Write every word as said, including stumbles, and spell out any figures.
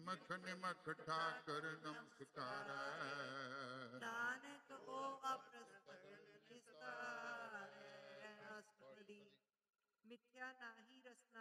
ਨਿਮਖ ਨਿਮਖ ਠਾਕਰ ਨਮਸਕਾਰੈ। ਨਾਨਕ ਉਹ ਅਪਰਸਥ ਨਿਸਤਾਰੈ। ਅਸ਼ਟਪਦੀ। ਮਿਥਿਆ ਨਾਹੀ ਰਸਨਾ